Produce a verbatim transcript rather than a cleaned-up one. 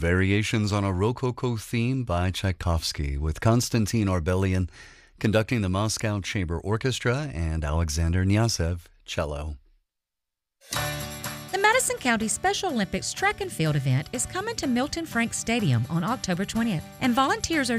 Variations on a Rococo Theme by Tchaikovsky, with Konstantin Orbelian conducting the Moscow Chamber Orchestra and Alexander Kniazev, cello. The Madison County Special Olympics track and field event is coming to Milton Frank Stadium on October twentieth, and volunteers are